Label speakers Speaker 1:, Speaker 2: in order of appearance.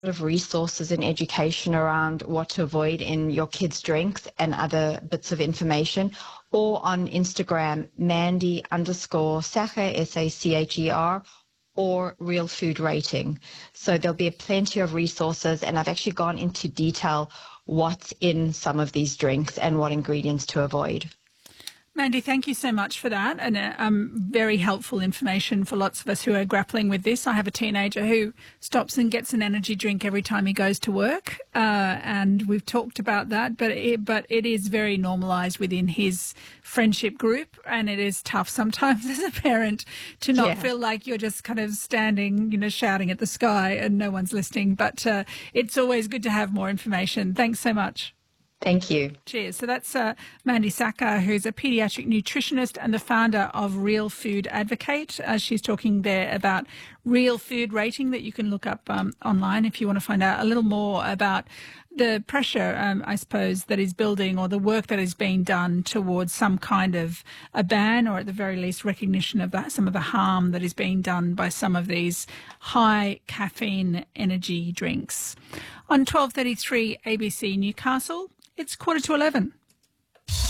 Speaker 1: of resources and education around what to avoid in your kids' drinks and other bits of information. Or on Instagram, Mandy_Sacher, Sacher, or Real Food Rating. So there'll be plenty of resources, and I've actually gone into detail what's in some of these drinks and what ingredients to avoid.
Speaker 2: Mandy, thank you so much for that, and very helpful information for lots of us who are grappling with this. I have a teenager who stops and gets an energy drink every time he goes to work, and we've talked about that, but it is very normalised within his friendship group, and it is tough sometimes as a parent to not feel like you're just kind of standing, shouting at the sky and no one's listening, but it's always good to have more information. Thanks so much.
Speaker 1: Thank you.
Speaker 2: Cheers. So that's Mandy Sacher, who's a paediatric nutritionist and the founder of Real Food Advocate. She's talking there about Real Food Rating that you can look up online if you want to find out a little more about the pressure, I suppose, that is building, or the work that is being done towards some kind of a ban, or at the very least recognition of some of the harm that is being done by some of these high caffeine energy drinks. On 12:33 ABC Newcastle, it's 11:15.